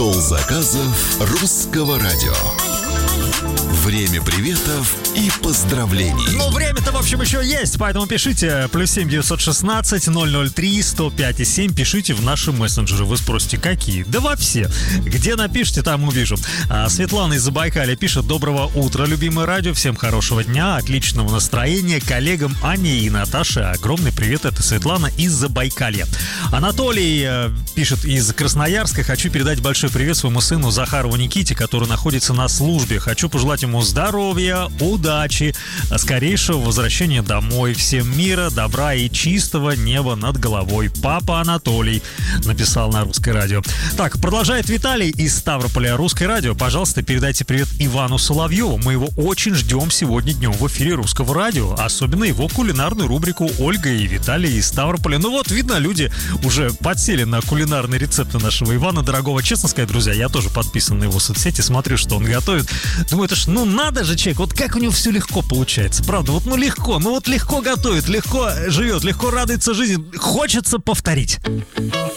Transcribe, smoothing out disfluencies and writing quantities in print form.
Стол заказов русского радио. Время приветов и поздравлений. Ну, время-то, в общем, еще есть, поэтому пишите +7 916 003 105 7. Пишите в наши мессенджеры. Вы спросите, какие? Да во все. Где напишите, там увижу. Светлана из Забайкалья пишет: доброго утра, любимое радио. Всем хорошего дня, отличного настроения. Коллегам Ане и Наташе огромный привет. Это Светлана из Забайкалья. Анатолий пишет из Красноярска: хочу передать большой привет своему сыну Захарову Никите, который находится на службе. Хочу пожелать ему здоровья, удачи, скорейшего возвращения домой. Всем мира, добра и чистого неба над головой. Папа Анатолий написал на Русское радио. Так, продолжает Виталий из Ставрополя. Русское радио, пожалуйста, передайте привет Ивану Соловьеву. Мы его очень ждем сегодня днем в эфире Русского радио. Особенно его кулинарную рубрику «Ольга и Виталий из Ставрополя». Ну вот, видно, люди уже подсели на кулинарные рецепты нашего Ивана Дорогого. Честно сказать, друзья, я тоже подписан на его соцсети, смотрю, что он готовит. Думаю, это ж, надо же, человек, вот как у него все легко получается, правда, легко готовит, легко живет, легко радуется жизни, хочется повторить.